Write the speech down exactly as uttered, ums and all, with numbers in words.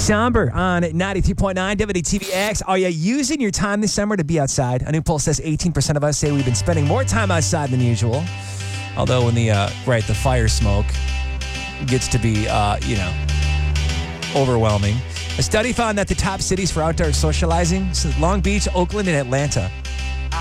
Somber on ninety-two point nine W T V X. Are you using your time this summer to be outside? A new poll says eighteen percent of us say we've been spending more time outside than usual. Although when the, uh, right, the fire smoke gets to be, uh, you know, overwhelming. A study found that the top cities for outdoor socializing, so Long Beach, Oakland, and Atlanta.